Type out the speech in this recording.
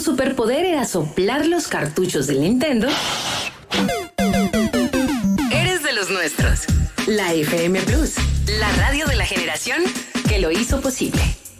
superpoder era soplar los cartuchos del Nintendo, eres de los nuestros. La FM Plus, la radio de la generación que lo hizo posible.